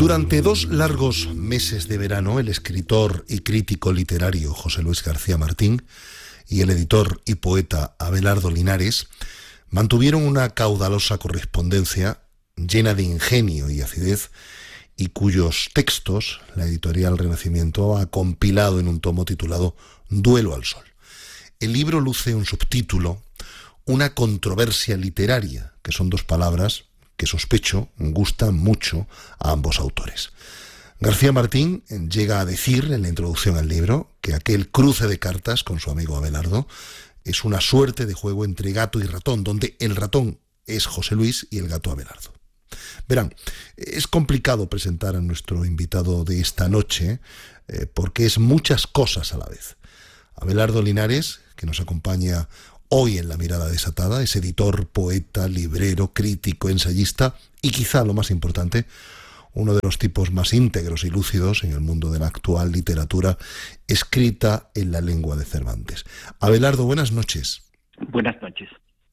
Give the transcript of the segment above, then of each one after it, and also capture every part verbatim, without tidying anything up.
Durante dos largos meses de verano, el escritor y crítico literario José Luis García Martín y el editor y poeta Abelardo Linares mantuvieron una caudalosa correspondencia llena de ingenio y acidez, y cuyos textos la editorial Renacimiento ha compilado en un tomo titulado Duelo al Sol. El libro luce un subtítulo, una controversia literaria, que son dos palabras que sospecho gustan mucho a ambos autores. García Martín llega a decir en la introducción al libro que aquel cruce de cartas con su amigo Abelardo es una suerte de juego entre gato y ratón, donde el ratón es José Luis y el gato Abelardo. Verán, es complicado presentar a nuestro invitado de esta noche eh, porque es muchas cosas a la vez. Abelardo Linares, que nos acompaña hoy en La Mirada Desatada, es editor, poeta, librero, crítico, ensayista y quizá lo más importante, uno de los tipos más íntegros y lúcidos en el mundo de la actual literatura escrita en la lengua de Cervantes. Abelardo, buenas noches. Buenas noches.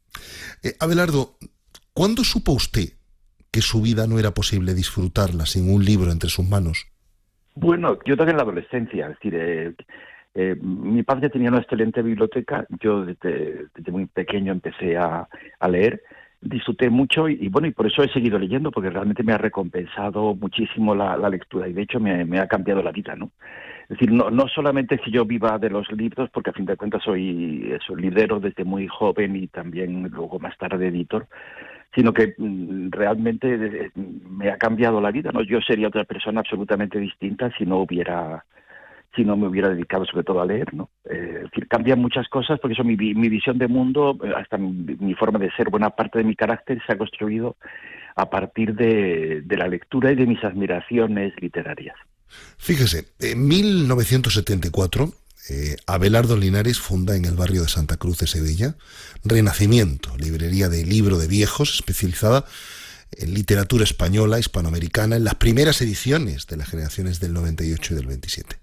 Eh, Abelardo, ¿cuándo supo usted que su vida no era posible disfrutarla sin un libro entre sus manos? Bueno, yo también en la adolescencia, es decir, eh, eh, mi padre tenía una excelente biblioteca, yo desde, desde muy pequeño empecé a, a leer, disfruté mucho y, y bueno, y por eso he seguido leyendo, porque realmente me ha recompensado muchísimo la, la lectura y de hecho me, me ha cambiado la vida, ¿no? Es decir, no, no solamente que yo viva de los libros, porque a fin de cuentas soy, soy librero desde muy joven y también luego más tarde editor, sino que mm, realmente eh, me ha cambiado la vida, ¿no? Yo sería otra persona absolutamente distinta si no hubiera, si no me hubiera dedicado sobre todo a leer, ¿no? Eh, es decir, cambian muchas cosas, porque eso mi, mi visión de mundo, hasta mi, mi forma de ser, buena parte de mi carácter se ha construido a partir de, de la lectura y de mis admiraciones literarias. Fíjese, en mil novecientos setenta y cuatro, eh, Abelardo Linares funda en el barrio de Santa Cruz de Sevilla Renacimiento, librería de libro de viejos especializada en literatura española, hispanoamericana, en las primeras ediciones de las generaciones del noventa y ocho y del veintisiete.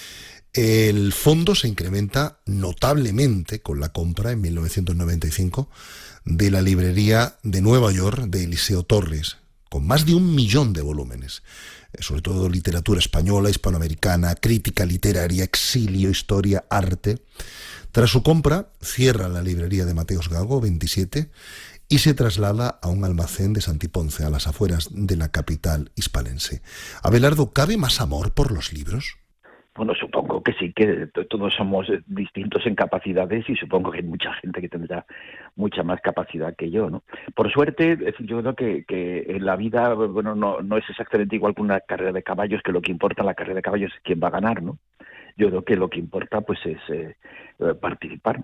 El fondo se incrementa notablemente con la compra en mil novecientos noventa y cinco de la librería de Nueva York de Eliseo Torres, con más de un millón de volúmenes, sobre todo literatura española, hispanoamericana, crítica literaria, exilio, historia, arte. Tras su compra, cierra la librería de Mateos Gago, veintisiete, y se traslada a un almacén de Santiponce, a las afueras de la capital hispalense. Abelardo, ¿cabe más amor por los libros? Bueno, supongo que sí, que todos somos distintos en capacidades y supongo que hay mucha gente que tendrá mucha más capacidad que yo, ¿no? Por suerte, es decir, yo creo que, que en la vida, bueno, no, no es exactamente igual que una carrera de caballos, que lo que importa en la carrera de caballos es quién va a ganar, ¿no? Yo creo que lo que importa, pues, es eh, participar.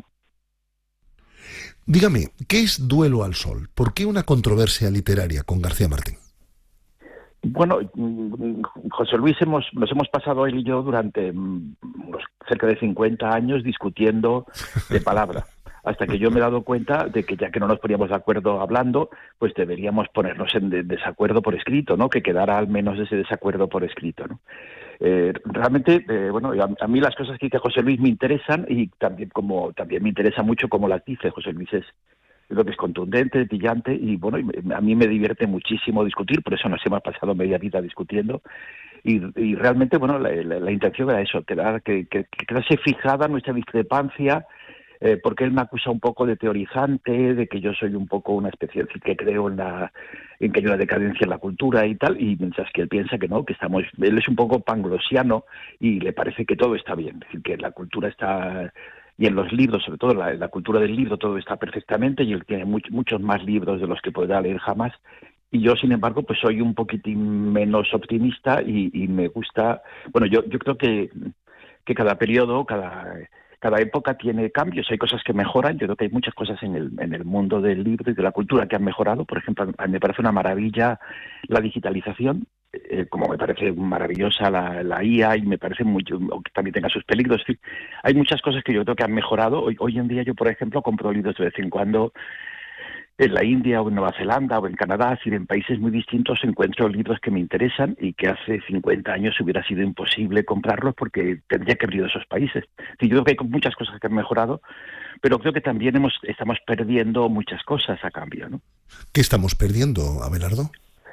Dígame, ¿qué es Duelo al Sol? ¿Por qué una controversia literaria con García Martín? Bueno, José Luis, hemos, nos hemos pasado él y yo durante unos cerca de cincuenta años discutiendo de palabra, hasta que yo me he dado cuenta de que ya que no nos poníamos de acuerdo hablando, pues deberíamos ponernos en de desacuerdo por escrito, ¿no? Que quedara al menos ese desacuerdo por escrito, ¿no? Eh, realmente, eh, bueno, a, a mí las cosas que dice José Luis me interesan y también como también me interesa mucho cómo las dice. José Luis es lo que es contundente, brillante y bueno, a mí me divierte muchísimo discutir, por eso nos hemos pasado media vida discutiendo y, y realmente, bueno, la, la, la intención era eso, quedar, que, que, que quedase fijada nuestra discrepancia, eh, porque él me acusa un poco de teorizante, de que yo soy un poco una especie, de que creo en la en que hay una decadencia en la cultura y tal, y mientras que él piensa que no, que estamos, él es un poco panglosiano y le parece que todo está bien, es decir, que la cultura está... Y en los libros, sobre todo la, la cultura del libro, todo está perfectamente y él tiene much, muchos más libros de los que podrá leer jamás. Y yo, sin embargo, pues soy un poquitín menos optimista y, y me gusta... Bueno, yo, yo creo que, que cada periodo, cada, cada época tiene cambios. Hay cosas que mejoran. Yo creo que hay muchas cosas en el, en el mundo del libro y de la cultura que han mejorado. Por ejemplo, a mí me parece una maravilla la digitalización. Eh, como me parece maravillosa la, la I A y me parece mucho, que también tenga sus peligros. Sí, hay muchas cosas que yo creo que han mejorado. Hoy, hoy en día yo, por ejemplo, compro libros de vez en cuando en la India o en Nueva Zelanda o en Canadá, así en países muy distintos encuentro libros que me interesan y que hace cincuenta años hubiera sido imposible comprarlos porque tendría que abrir esos países. Sí, yo creo que hay muchas cosas que han mejorado, pero creo que también hemos, estamos perdiendo muchas cosas a cambio, ¿no? ¿Qué estamos perdiendo, Abelardo?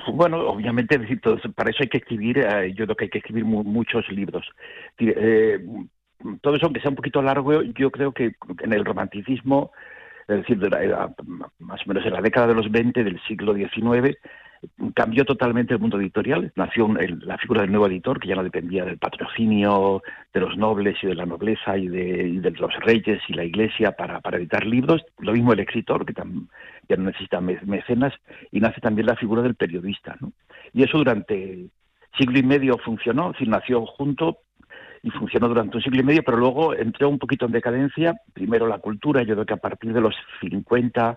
Bueno, obviamente, es decir, todo eso- para eso hay que escribir, eh, yo creo que hay que escribir mu- muchos libros. Es decir, eh, todo eso, aunque sea un poquito largo, yo creo que en el romanticismo, es decir, de la- era, más o menos en la década de los veinte del siglo diecinueve, cambió totalmente el mundo editorial. Nació un- el- la figura del nuevo editor, que ya no dependía del patrocinio de los nobles y de la nobleza y de, y de los reyes y la iglesia para, para editar libros. Lo mismo el escritor, que tam- ya no necesita me- mecenas, y nace también la figura del periodista, ¿no? Y eso durante siglo y medio funcionó, es decir, nació junto y funcionó durante un siglo y medio, pero luego entró un poquito en decadencia. Primero la cultura, yo creo que a partir de los cincuenta,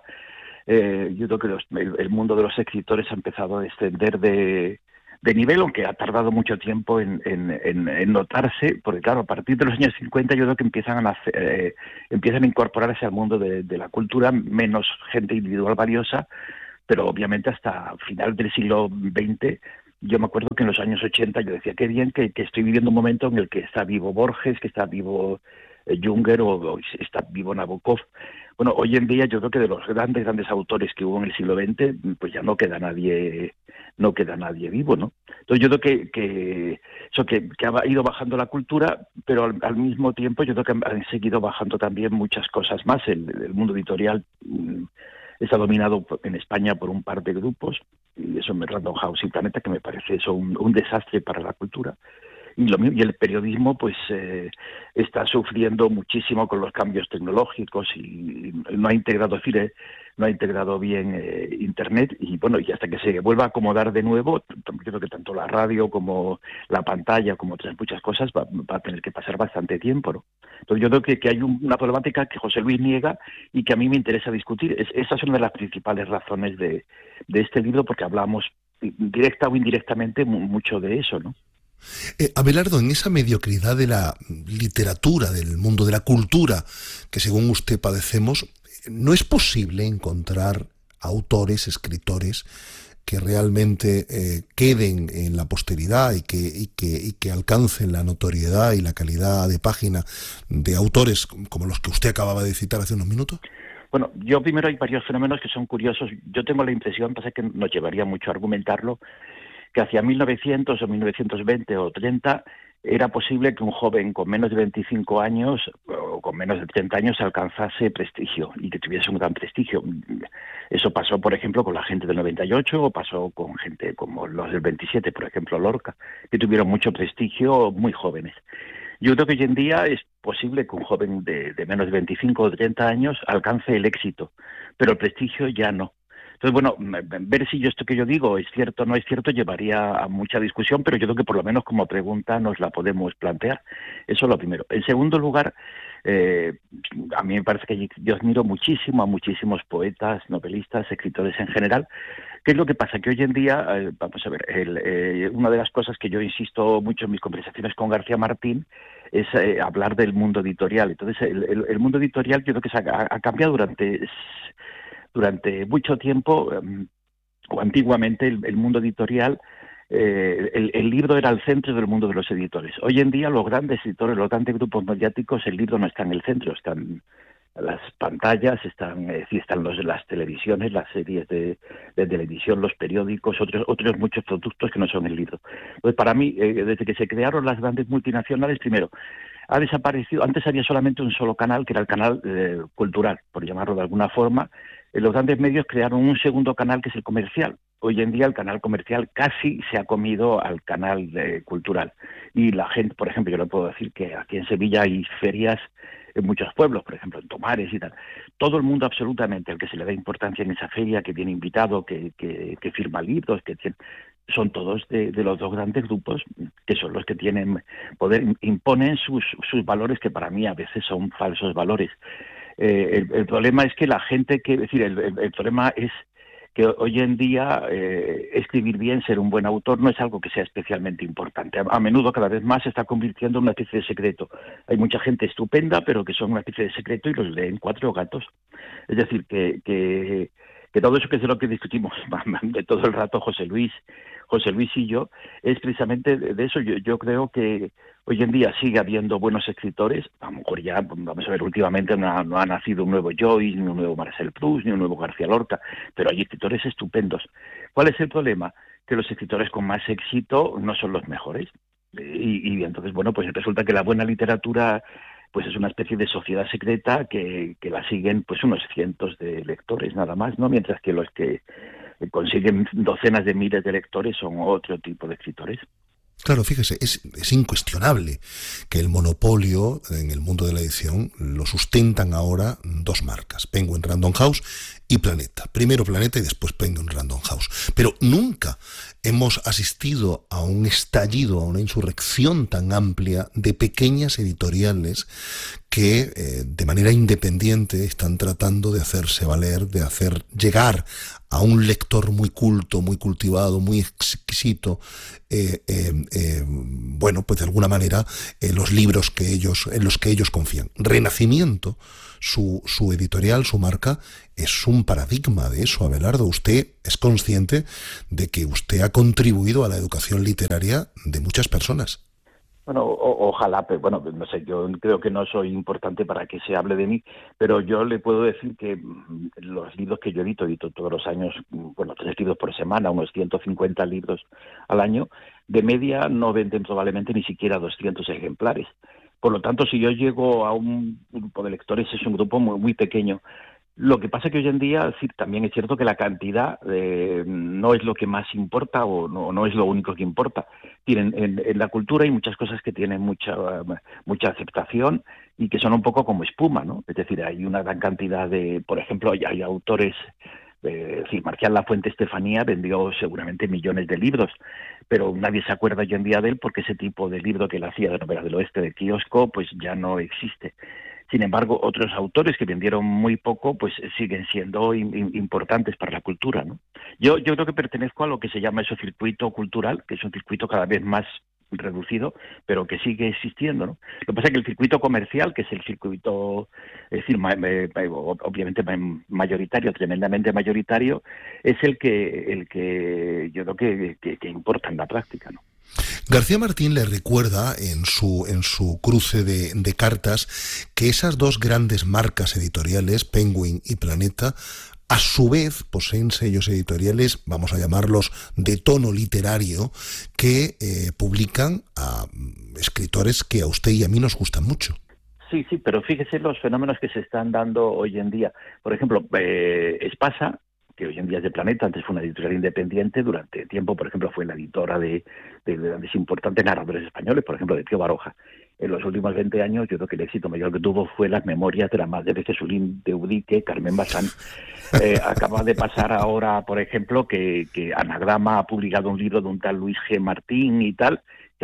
eh, yo creo que los- el, el mundo de los escritores ha empezado a descender de, de nivel, aunque ha tardado mucho tiempo en, en, en, en notarse, porque claro, a partir de los años cincuenta yo creo que empiezan a, nacer, eh, empiezan a incorporarse al mundo de, de la cultura menos gente individual valiosa, pero obviamente hasta final del siglo veinte. Yo me acuerdo que en los años ochenta yo decía, qué bien que, que estoy viviendo un momento en el que está vivo Borges, que está vivo eh, Junger o, o está vivo Nabokov. Bueno, hoy en día yo creo que de los grandes, grandes autores que hubo en el siglo veinte, pues ya no queda nadie, no queda nadie vivo, ¿no? Entonces yo creo que, que eso que, que ha ido bajando la cultura, pero al, al mismo tiempo yo creo que han, han seguido bajando también muchas cosas más. El, el mundo editorial mm, está dominado en España por un par de grupos, y eso me Random House y Planeta, que me parece eso un, un desastre para la cultura. Y, lo, y el periodismo pues eh, está sufriendo muchísimo con los cambios tecnológicos y no ha integrado, es decir, eh, no ha integrado bien eh, Internet, y bueno, y hasta que se vuelva a acomodar de nuevo, creo que tanto la radio como la pantalla, como otras muchas cosas, va, va a tener que pasar bastante tiempo, ¿no? Entonces yo creo que, que hay un, una problemática que José Luis niega y que a mí me interesa discutir. Es, esa es una de las principales razones de, de este libro, porque hablamos directa o indirectamente mucho de eso, ¿no? Eh, Abelardo, en esa mediocridad de la literatura, del mundo de la cultura, que según usted padecemos, ¿no es posible encontrar autores, escritores, que realmente eh, queden en la posteridad y que, y, que, y que alcancen la notoriedad y la calidad de página de autores como los que usted acababa de citar hace unos minutos? Bueno, yo primero hay varios fenómenos que son curiosos. Yo tengo la impresión, pasa que nos llevaría mucho a argumentarlo, que hacia mil novecientos o mil novecientos veinte o treinta era posible que un joven con menos de veinticinco años o con menos de treinta años alcanzase prestigio y que tuviese un gran prestigio. Eso pasó, por ejemplo, con la gente del noventa y ocho, o pasó con gente como los del veintisiete, por ejemplo, Lorca, que tuvieron mucho prestigio muy jóvenes. Yo creo que hoy en día es posible que un joven de, de menos de veinticinco o treinta años alcance el éxito, pero el prestigio ya no. Entonces, bueno, ver si yo esto que yo digo es cierto o no es cierto llevaría a mucha discusión, pero yo creo que por lo menos como pregunta nos la podemos plantear. Eso es lo primero. En segundo lugar, eh, a mí me parece que yo admiro muchísimo a muchísimos poetas, novelistas, escritores en general. ¿Qué es lo que pasa? Que hoy en día, eh, vamos a ver, el, eh, una de las cosas que yo insisto mucho en mis conversaciones con García Martín es eh, hablar del mundo editorial. Entonces, el, el, el mundo editorial yo creo que se ha, ha cambiado durante... Durante mucho tiempo, um, o antiguamente, el, el mundo editorial, eh, el, el libro era el centro del mundo de los editores. Hoy en día, los grandes editores, los grandes grupos mediáticos, el libro no está en el centro, están las pantallas, están, es decir, están los, las televisiones, las series de, de televisión, los periódicos, otros, otros muchos productos que no son el libro. Pues para mí, eh, desde que se crearon las grandes multinacionales, primero, ha desaparecido, antes había solamente un solo canal, que era el canal eh, cultural, por llamarlo de alguna forma. Los grandes medios crearon un segundo canal, que es el comercial. Hoy en día el canal comercial casi se ha comido al canal eh, cultural. Y la gente, por ejemplo, yo le puedo decir que aquí en Sevilla hay ferias en muchos pueblos, por ejemplo, en Tomares y tal. Todo el mundo absolutamente, al que se le da importancia en esa feria, que viene invitado, que, que, que firma libros, que tiene, son todos de, de los dos grandes grupos, que son los que tienen poder, imponen sus, sus valores, que para mí a veces son falsos valores. Eh, el, el problema es que la gente que, es decir, el, el, el problema es que hoy en día eh, escribir bien, ser un buen autor, no es algo que sea especialmente importante. A, a menudo, cada vez más, se está convirtiendo en una especie de secreto. Hay mucha gente estupenda, pero que son una especie de secreto y los leen cuatro gatos. Es decir, que, que, que todo eso que es de lo que discutimos de todo el rato José Luis, José Luis y yo, es precisamente de eso. Yo, yo creo que hoy en día sigue habiendo buenos escritores. A lo mejor ya, vamos a ver, últimamente no ha, no ha nacido un nuevo Joyce, ni un nuevo Marcel Proust, ni un nuevo García Lorca, pero hay escritores estupendos. ¿Cuál es el problema? que los escritores con más éxito no son los mejores. Y, y entonces, bueno, pues resulta que la buena literatura pues es una especie de sociedad secreta que, que la siguen pues unos cientos de lectores nada más, ¿no? Mientras que los que consiguen docenas de miles de lectores son otro tipo de escritores. Claro, fíjese, es, es incuestionable que el monopolio en el mundo de la edición lo sustentan ahora dos marcas, Penguin Random House y Planeta. Primero Planeta y después Penguin Random House. Pero nunca hemos asistido a un estallido, a una insurrección tan amplia de pequeñas editoriales que eh, de manera independiente están tratando de hacerse valer, de hacer llegar a un lector muy culto, muy cultivado, muy exquisito, eh, eh, eh, bueno, pues de alguna manera eh, los libros que ellos, en los que ellos confían. Renacimiento, su, su editorial, su marca, es un paradigma de eso, Abelardo. Usted es consciente de que usted ha contribuido a la educación literaria de muchas personas. Bueno, o, ojalá, pero bueno, no sé, yo creo que no soy importante para que se hable de mí, pero yo le puedo decir que los libros que yo edito, edito todos los años, bueno, tres libros por semana, unos ciento cincuenta libros al año, de media no venden probablemente ni siquiera doscientos ejemplares. Por lo tanto, si yo llego a un grupo de lectores, es un grupo muy, muy pequeño. Lo que pasa que hoy en día sí, también es cierto que la cantidad eh, no es lo que más importa o no, no es lo único que importa. Tienen, en, en la cultura hay muchas cosas que tienen mucha mucha aceptación y que son un poco como espuma, ¿no? Es decir, hay una gran cantidad de, por ejemplo, hay, hay autores, eh, es decir, Marcial Lafuente Estefanía vendió seguramente millones de libros, pero nadie se acuerda hoy en día de él porque ese tipo de libro que él hacía de novela del oeste de kiosco, pues ya no existe. Sin embargo, otros autores que vendieron muy poco, pues siguen siendo in, importantes para la cultura, ¿no? Yo, yo creo que pertenezco a lo que se llama ese circuito cultural, que es un circuito cada vez más reducido, pero que sigue existiendo, ¿no? Lo que pasa es que el circuito comercial, que es el circuito, es decir, ma, eh, obviamente mayoritario, tremendamente mayoritario, es el que, el que yo creo que, que, que importa en la práctica, ¿no? García Martín le recuerda en su, en su cruce de, de cartas que esas dos grandes marcas editoriales, Penguin y Planeta, a su vez poseen sellos editoriales, vamos a llamarlos de tono literario, que eh, publican a escritores que a usted y a mí nos gustan mucho. Sí, sí, pero fíjese los fenómenos que se están dando hoy en día. Por ejemplo, eh, Espasa, que hoy en día es de Planeta, antes fue una editorial independiente, durante tiempo, por ejemplo, fue la editora de, de grandes importantes narradores españoles, por ejemplo, de Tío Baroja. En los últimos veinte años, yo creo que el éxito mayor que tuvo fue Las Memorias de la Madre de Jesulín de Ubrique, Carmen Bazán. Eh, acaba de pasar ahora, por ejemplo, que, que Anagrama ha publicado un libro de un tal Luis G. Martín y tal,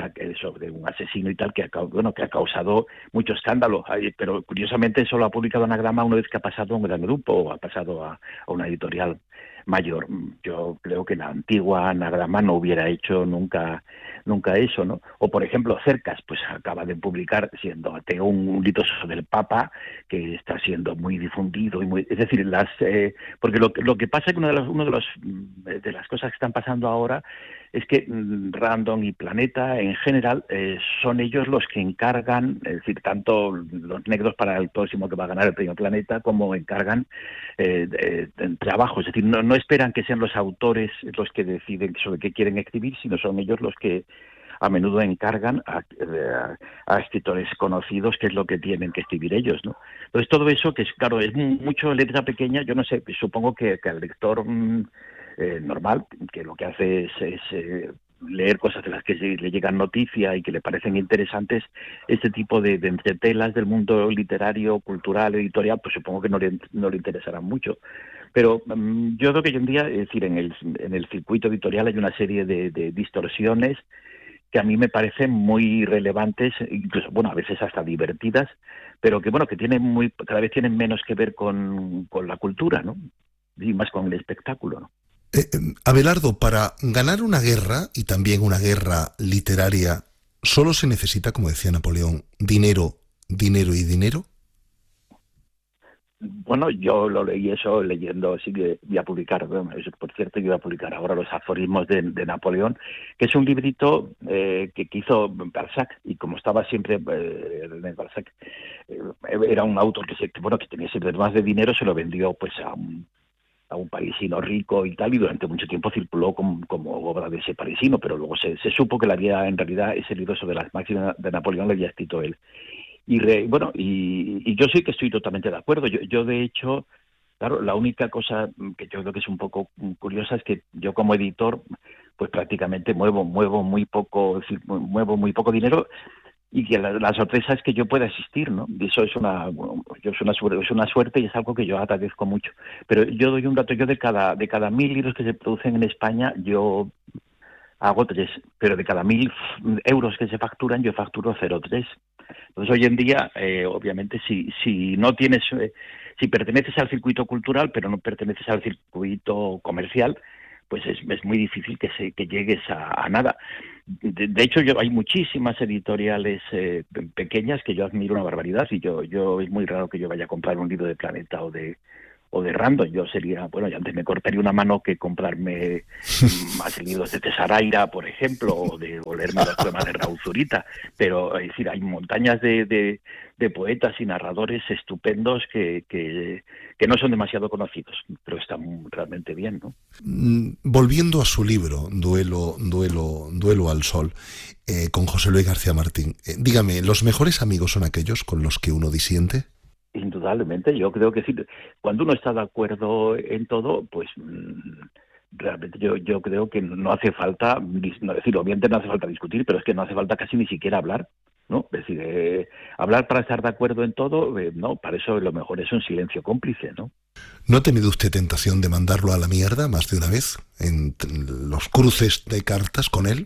sobre un asesino y tal, que ha, bueno, que ha causado mucho escándalo, pero curiosamente solo ha publicado Anagrama una vez que ha pasado a un gran grupo o ha pasado a, a una editorial mayor. Yo creo que la antigua Anagrama no hubiera hecho nunca nunca eso, ¿no? O por ejemplo Cercas, pues acaba de publicar, siendo ateo, un libro sobre el Papa que está siendo muy difundido y muy, es decir, las eh, porque lo, lo que pasa es que uno de los, uno de los de las cosas que están pasando ahora es que mm, Random y Planeta en general eh, son ellos los que encargan, es decir, tanto los negros para el próximo que va a ganar el premio Planeta como encargan eh, de, de trabajo, es decir, no, no esperan que sean los autores los que deciden sobre qué quieren escribir, sino son ellos los que a menudo encargan a, a, a escritores conocidos qué es lo que tienen que escribir ellos, ¿no? Entonces todo eso, que es claro, es mucho letra pequeña, yo no sé, supongo que, que al lector mmm, eh, normal, que lo que hace es, es eh, leer cosas de las que le llegan noticia y que le parecen interesantes, este tipo de, de entretelas del mundo literario, cultural, editorial, pues supongo que no le, no le interesarán mucho. Pero um, yo creo que hoy en día, es decir, en el, en el circuito editorial hay una serie de, de distorsiones que a mí me parecen muy relevantes, incluso, bueno, a veces hasta divertidas, pero que, bueno, que tienen muy, cada vez tienen menos que ver con, con la cultura, ¿no? Y más con el espectáculo, ¿no? Eh, Abelardo, para ganar una guerra, y también una guerra literaria, ¿solo se necesita, como decía Napoleón, dinero, dinero y dinero? Bueno, yo lo leí eso leyendo, sí que voy a publicar, bueno, por cierto, yo voy a publicar ahora Los aforismos de, de Napoleón, que es un librito eh, que, que hizo Balzac, y como estaba siempre, eh, Balzac eh, era un autor que, se, bueno, que tenía siempre más de dinero, se lo vendió pues a un a un parisino rico y tal, y durante mucho tiempo circuló como, como obra de ese parisino, pero luego se, se supo que la había, en realidad, ese libro sobre las máximas de Napoleón lo había escrito él. Y re, bueno, y, y yo sí que estoy totalmente de acuerdo. Yo, yo de hecho, claro, la única cosa que yo creo que es un poco curiosa es que yo como editor, pues prácticamente muevo muevo muy poco, es decir, muevo muy poco dinero, y que la, la sorpresa es que yo pueda asistir, ¿no? Y eso es una, bueno, yo es una suerte, es una suerte y es algo que yo agradezco mucho. Pero yo doy un dato, yo de cada de cada mil libros que se producen en España, yo hago tres, pero de cada mil euros que se facturan, yo facturo cero coma tres. Entonces, hoy en día, eh, obviamente, si si no tienes, eh, si perteneces al circuito cultural, pero no perteneces al circuito comercial, pues es, es muy difícil que se que llegues a, a nada. De, de hecho, yo hay muchísimas editoriales eh, pequeñas que yo admiro una barbaridad, y yo yo es muy raro que yo vaya a comprar un libro de Planeta o de o de Random. Yo sería, bueno, ya antes me cortaría una mano que comprarme más libros de Tesaraira, por ejemplo, o de o leerme los poemas de Raúl Zurita, pero es decir, hay montañas de, de, de poetas y narradores estupendos que, que, que no son demasiado conocidos, pero están realmente bien, ¿no? Volviendo a su libro, Duelo, Duelo, Duelo al Sol, eh, con José Luis García Martín, eh, dígame, ¿los mejores amigos son aquellos con los que uno disiente? Indudablemente, yo creo que sí. Cuando uno está de acuerdo en todo, pues realmente yo yo creo que no hace falta, no decir, obviamente no hace falta discutir, pero es que no hace falta casi ni siquiera hablar, ¿no? Es decir, eh, hablar para estar de acuerdo en todo, eh, no, para eso lo mejor es un silencio cómplice, ¿no? ¿No ha tenido usted tentación de mandarlo a la mierda más de una vez en los cruces de cartas con él?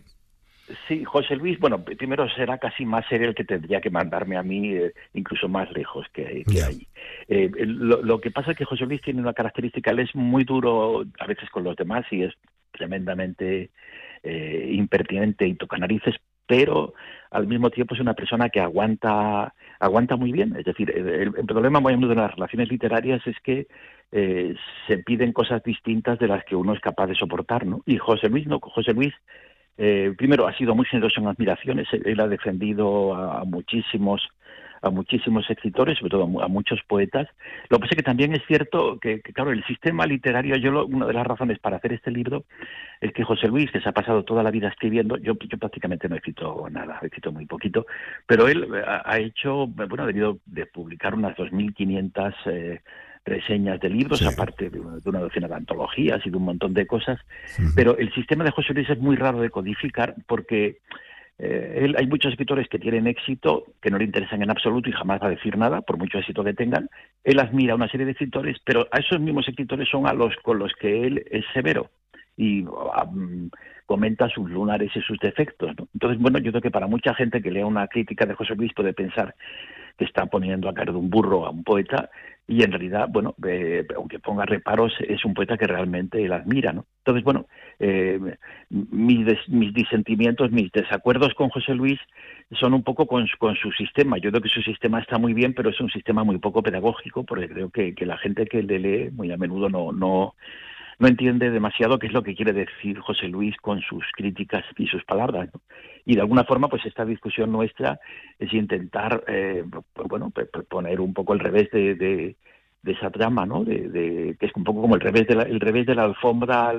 Sí, José Luis, bueno, primero será casi más ser el que tendría que mandarme a mí, eh, incluso más lejos que, que yeah. ahí. Eh, lo, lo que pasa es que José Luis tiene una característica, él es muy duro a veces con los demás y es tremendamente eh, impertinente y tocanarices, pero al mismo tiempo es una persona que aguanta aguanta muy bien. Es decir, el, el problema muy a menudo de las relaciones literarias es que eh, se piden cosas distintas de las que uno es capaz de soportar, ¿no? Y José Luis no, José Luis Eh, primero, ha sido muy generoso en admiraciones. Él ha defendido a, a muchísimos a muchísimos escritores, sobre todo a, a muchos poetas. Lo que pasa es que también es cierto que, que claro, el sistema literario, yo lo, una de las razones para hacer este libro es que José Luis, que se ha pasado toda la vida escribiendo, yo, yo prácticamente no he escrito nada, he escrito muy poquito, pero él ha, ha hecho, bueno, ha debido de publicar unas dos mil quinientas eh, reseñas de libros, sí, aparte de una, de una docena de antologías y de un montón de cosas, uh-huh. Pero el sistema de José Luis es muy raro de codificar porque eh, él, hay muchos escritores que tienen éxito, que no le interesan en absoluto y jamás va a decir nada, por mucho éxito que tengan. Él admira a una serie de escritores, pero a esos mismos escritores son a los con los que él es severo y um, comenta sus lunares y sus defectos, ¿no? Entonces, bueno, yo creo que para mucha gente que lea una crítica de José Luis puede pensar que está poniendo a caer de un burro a un poeta, y en realidad, bueno, eh, aunque ponga reparos, es un poeta que realmente él admira, ¿no? Entonces, bueno, eh, mis, des, mis disentimientos, mis desacuerdos con José Luis son un poco con, con su sistema. Yo creo que su sistema está muy bien, pero es un sistema muy poco pedagógico, porque creo que, que la gente que le lee muy a menudo no... no no entiende demasiado qué es lo que quiere decir José Luis con sus críticas y sus palabras, ¿no? Y de alguna forma, pues esta discusión nuestra es intentar, eh, pues, bueno, poner un poco el revés de, de, de esa trama, ¿no? De, de, que es un poco como el revés de la, el revés de la alfombra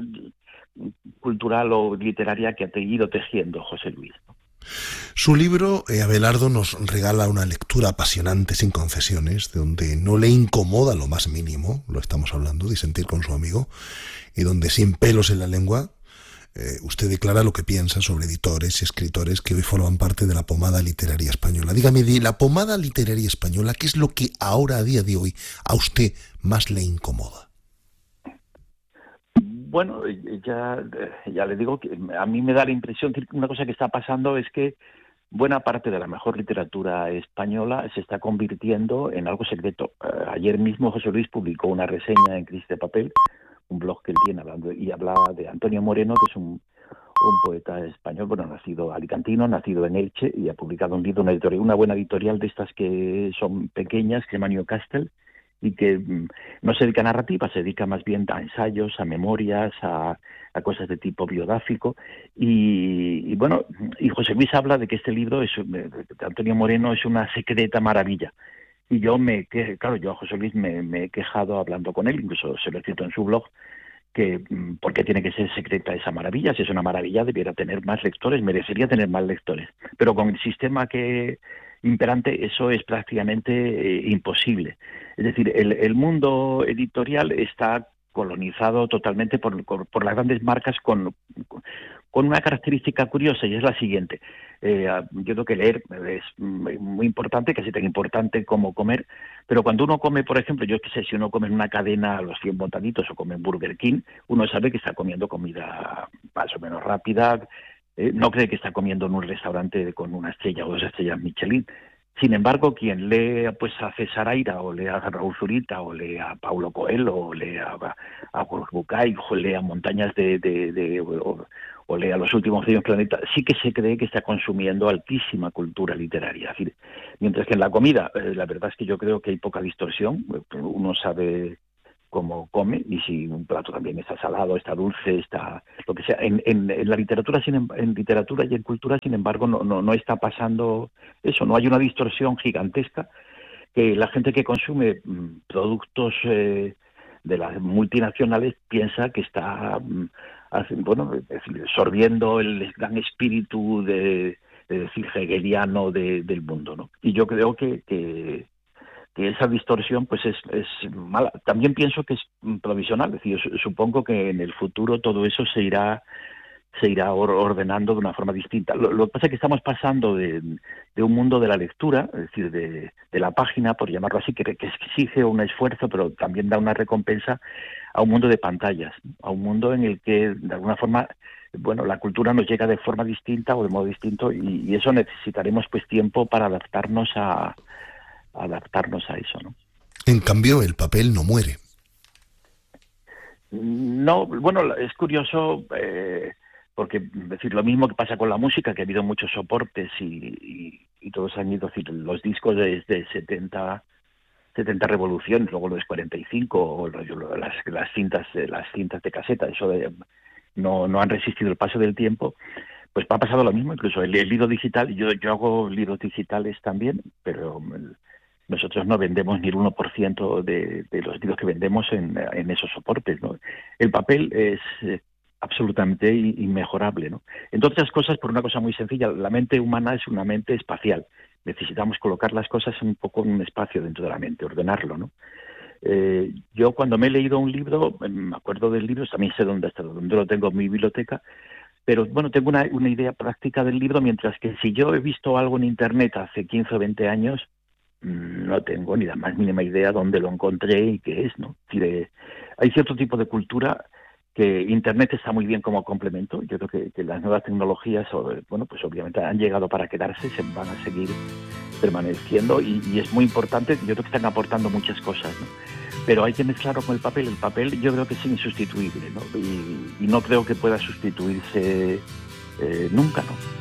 cultural o literaria que ha ido tejiendo José Luis, ¿no? Su libro, eh, Abelardo, nos regala una lectura apasionante sin concesiones, donde no le incomoda lo más mínimo, lo estamos hablando, disentir con su amigo, y donde sin pelos en la lengua, eh, usted declara lo que piensa sobre editores y escritores que hoy forman parte de la pomada literaria española. Dígame, de la pomada literaria española, ¿qué es lo que ahora, a día de hoy, a usted más le incomoda? Bueno, ya, ya le digo que a mí me da la impresión que una cosa que está pasando es que buena parte de la mejor literatura española se está convirtiendo en algo secreto. Uh, ayer mismo José Luis publicó una reseña en Cris de Papel, un blog que él tiene, hablando, y hablaba de Antonio Moreno, que es un, un poeta español, bueno, nacido alicantino, nacido en Elche, y ha publicado un libro, una editorial, una buena editorial de estas que son pequeñas, que se llama Newcastle, y que no se dedica a narrativa, se dedica más bien a ensayos, a memorias, a, a cosas de tipo biográfico. Y, y bueno, y José Luis habla de que este libro es, de Antonio Moreno es una secreta maravilla. Y yo me, que, claro, yo a José Luis me, me he quejado hablando con él, incluso se lo he escrito en su blog, que por qué tiene que ser secreta esa maravilla. Si es una maravilla, debiera tener más lectores, merecería tener más lectores. Pero con el sistema que imperante, eso es prácticamente eh, imposible. Es decir, el, el mundo editorial está colonizado totalmente por, por, por las grandes marcas con, con una característica curiosa, y es la siguiente. Eh, yo creo que leer es muy importante, casi tan importante como comer, pero cuando uno come, por ejemplo, yo qué sé, si uno come en una cadena Los cien Botanitos o come en Burger King, uno sabe que está comiendo comida más o menos rápida, eh, no cree que está comiendo en un restaurante con una estrella o dos estrellas Michelin. Sin embargo, quien lee pues a César Aira, o lee a Raúl Zurita, o lee a Paulo Coelho, o lee a, a Bucay, o lee a Montañas de... de, de o, o lea Los últimos cien planetas, sí que se cree que está consumiendo altísima cultura literaria. Es decir, mientras que en la comida, eh, la verdad es que yo creo que hay poca distorsión. Uno sabe cómo come, y si un plato también está salado, está dulce, está lo que sea. En, en, en la literatura, sin, en literatura y en cultura, sin embargo, no, no, no está pasando eso. No hay una distorsión gigantesca que la gente que consume mmm, productos eh, de las multinacionales piensa que está... Mmm, bueno, absorbiendo el gran espíritu de, de decir hegeliano de, del mundo, ¿no? Y yo creo que, que, que esa distorsión pues es, es mala. También pienso que es provisional, es decir, yo supongo que en el futuro todo eso se irá se irá ordenando de una forma distinta. Lo, lo que pasa es que estamos pasando de, de un mundo de la lectura, es decir, de, de la página, por llamarlo así, que, que exige un esfuerzo, pero también da una recompensa, a un mundo de pantallas, a un mundo en el que, de alguna forma, bueno, la cultura nos llega de forma distinta o de modo distinto, y, y eso necesitaremos pues tiempo para adaptarnos a, a adaptarnos a eso, ¿no? En cambio, el papel no muere. No, bueno, es curioso, eh, porque es decir, lo mismo que pasa con la música, que ha habido muchos soportes y, y, y todos han ido, es decir, los discos desde setenta revoluciones, luego los cuarenta y cinco, o los, las, las cintas las cintas de caseta, eso de, no, no han resistido el paso del tiempo. Pues ha pasado lo mismo, incluso el, el libro digital. Yo, yo hago libros digitales también, pero el, nosotros no vendemos ni el uno por ciento de, de los libros que vendemos en, en esos soportes, ¿no? El papel es eh, absolutamente inmejorable, ¿no? Entre otras cosas, por una cosa muy sencilla, la mente humana es una mente espacial. Necesitamos colocar las cosas un poco en un espacio dentro de la mente, ordenarlo, ¿no? Eh, yo cuando me he leído un libro, me acuerdo del libro, también sé dónde está, dónde lo tengo en mi biblioteca, pero bueno, tengo una, una idea práctica del libro, mientras que si yo he visto algo en Internet hace quince o veinte años, no tengo ni la más mínima idea dónde lo encontré y qué es, ¿no? Es decir, eh, hay cierto tipo de cultura que Internet está muy bien como complemento. Yo creo que, que las nuevas tecnologías, bueno, pues obviamente han llegado para quedarse, se van a seguir permaneciendo, y, y es muy importante. Yo creo que están aportando muchas cosas, ¿no? Pero hay que mezclarlo con el papel. El papel yo creo que es insustituible, ¿no? Y, y no creo que pueda sustituirse eh, nunca, ¿no?